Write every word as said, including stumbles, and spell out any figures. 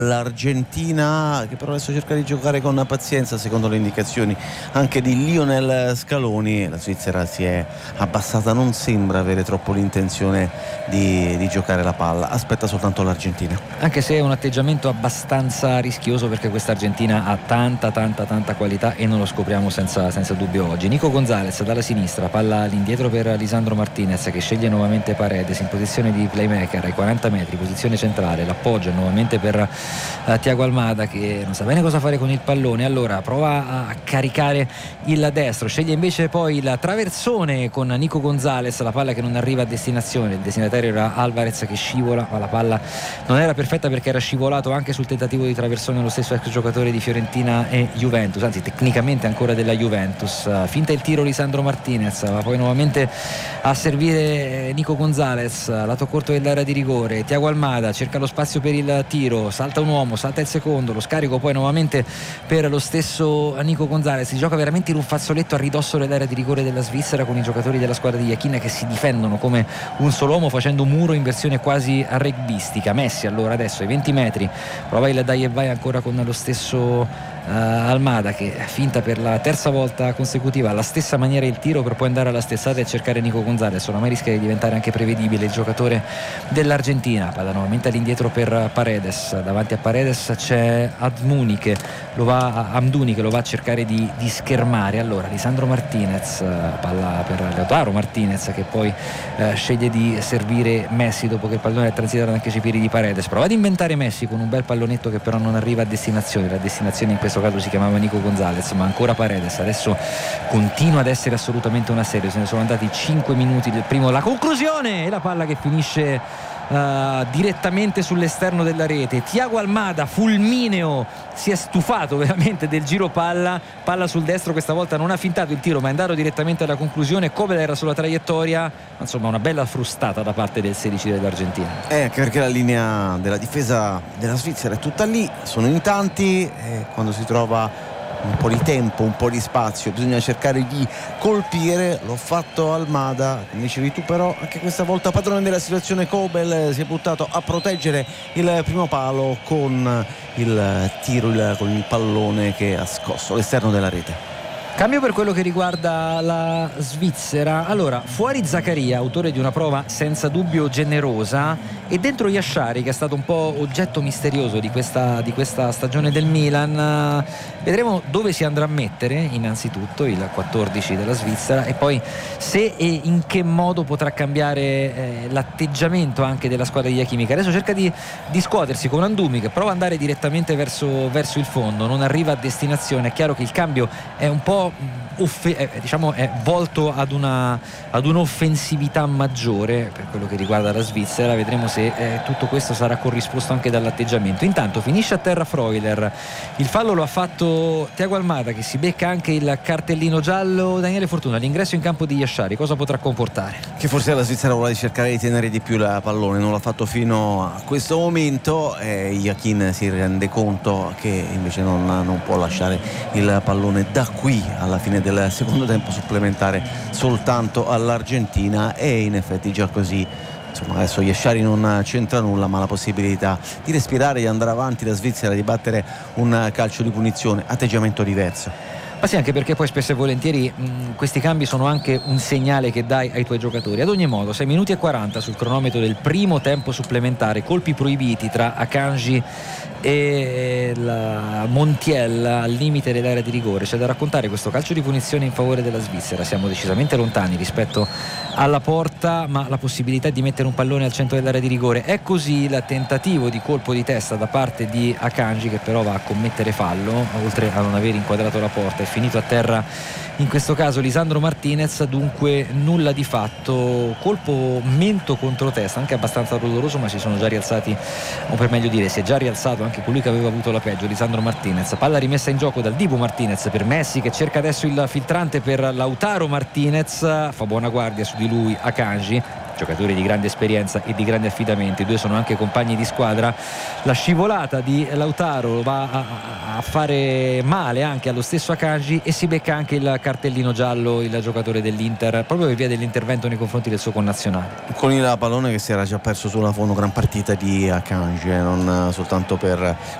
l'Argentina, che però adesso cerca di giocare con pazienza secondo le indicazioni anche di Lionel Scaloni. La Svizzera si è abbassata, non sembra avere troppo l'intenzione di, di giocare la palla, aspetta soltanto l'Argentina, anche se è un atteggiamento abbastanza rischioso, perché questa Argentina ha tanta tanta tanta qualità e non lo scopriamo senza, senza dubbio oggi. Nico Gonzalez dalla sinistra, palla all'indietro per Lisandro Martinez, che sceglie nuovamente Paredes in posizione di playmaker ai quaranta metri, posizione centrale, l'appoggio nuovamente per Uh, Thiago Almada, che non sa bene cosa fare con il pallone, allora prova a caricare il destro, sceglie invece poi il traversone con Nico Gonzalez, la palla che non arriva a destinazione, il destinatario era Alvarez che scivola, ma la palla non era perfetta perché era scivolato anche sul tentativo di traversone lo stesso ex giocatore di Fiorentina e Juventus, anzi tecnicamente ancora della Juventus. Uh, finta il tiro Lisandro Martinez, ma poi nuovamente a servire Nico Gonzalez, lato corto dell'area di rigore. Thiago Almada cerca lo spazio per il tiro, salta un uomo, salta il secondo, lo scarico poi nuovamente per lo stesso Nico Gonzalez. Si gioca veramente in un fazzoletto a ridosso dell'area di rigore della Svizzera, con i giocatori della squadra di Iachina che si difendono come un solo uomo, facendo un muro in versione quasi rugbistica. Messi allora adesso ai venti metri prova il dai e vai ancora con lo stesso Uh, Almada, che finta per la terza volta consecutiva alla stessa maniera il tiro per poi andare alla stessata e cercare Nico Gonzalez. Oramai rischia di diventare anche prevedibile il giocatore dell'Argentina. Palla nuovamente all'indietro per Paredes, davanti a Paredes c'è Amdouni che lo va, Amdouni che lo va a cercare di, di schermare. Allora Lisandro Martinez, palla per Lautaro Martinez, che poi uh, sceglie di servire Messi dopo che il pallone è transitato anche sui piedi di Paredes. Prova ad inventare Messi con un bel pallonetto che però non arriva a destinazione. La destinazione in questo caso si chiamava Nico Gonzalez, ma ancora Paredes adesso continua ad essere assolutamente una serie. Se ne sono andati cinque minuti del primo, la conclusione, e la palla che finisce Uh, direttamente sull'esterno della rete. Thiago Almada fulmineo, si è stufato veramente del giro palla, palla sul destro, questa volta non ha fintato il tiro ma è andato direttamente alla conclusione. Kobel era sulla traiettoria, insomma una bella frustata da parte del sedici dell'Argentina. Eh, anche perché la linea della difesa della Svizzera è tutta lì, sono in tanti, e quando si trova un po' di tempo, un po' di spazio, bisogna cercare di colpire. L'ho fatto Almada, come dicevi tu, però anche questa volta padrone della situazione Kobel si è buttato a proteggere il primo palo con il tiro, il, con il pallone che ha scosso l'esterno della rete. Cambio per quello che riguarda la Svizzera. Allora, fuori Zaccaria, autore di una prova senza dubbio generosa, e dentro Yashari, che è stato un po' oggetto misterioso di questa, di questa stagione del Milan. Vedremo dove si andrà a mettere innanzitutto il quattordici della Svizzera, e poi se e in che modo potrà cambiare eh, l'atteggiamento anche della squadra di Iachimica. Adesso cerca di, di scuotersi con Amdouni, che prova ad andare direttamente verso, verso il fondo, non arriva a destinazione. È chiaro che il cambio è un po' Offe- eh, diciamo è volto ad una ad un'offensività maggiore per quello che riguarda la Svizzera. Vedremo se eh, tutto questo sarà corrisposto anche dall'atteggiamento. Intanto finisce a terra Freuler, il fallo lo ha fatto Thiago Almada, che si becca anche il cartellino giallo. Daniele Fortuna, l'ingresso in campo di Yashari cosa potrà comportare? Che forse la Svizzera vuole cercare di tenere di più la pallone, non l'ha fatto fino a questo momento, e Iachin si rende conto che invece non, non può lasciare il pallone da qui alla fine del secondo tempo supplementare soltanto all'Argentina. E in effetti già così, insomma, adesso Yashari non c'entra nulla, ma la possibilità di respirare, di andare avanti, la Svizzera di battere un calcio di punizione, atteggiamento diverso. Ma sì, anche perché poi spesso e volentieri mh, questi cambi sono anche un segnale che dai ai tuoi giocatori. Ad ogni modo, sei minuti e quaranta sul cronometro del primo tempo supplementare, colpi proibiti tra Akanji e la Montiel al limite dell'area di rigore. C'è da raccontare questo calcio di punizione in favore della Svizzera. Siamo decisamente lontani rispetto alla porta, ma la possibilità di mettere un pallone al centro dell'area di rigore è così. Il tentativo di colpo di testa da parte di Akanji, che però va a commettere fallo, oltre a non aver inquadrato la porta, è finito a terra in questo caso Lisandro Martinez. Dunque nulla di fatto, colpo mento contro testa, anche abbastanza doloroso, ma si sono già rialzati, o per meglio dire si è già rialzato anche colui che aveva avuto la peggio, Lisandro Martinez. Palla rimessa in gioco dal Dibu Martinez per Messi, che cerca adesso il filtrante per Lautaro Martinez, fa buona guardia su di lui Akanji. giocatori di grande esperienza e di grande affidamento, i due sono anche compagni di squadra. La scivolata di Lautaro va a, a fare male anche allo stesso Akanji e si becca anche il cartellino giallo il giocatore dell'Inter proprio per via dell'intervento nei confronti del suo connazionale, con il pallone che si era già perso sulla fondo. Gran partita di Akanji, eh, non soltanto per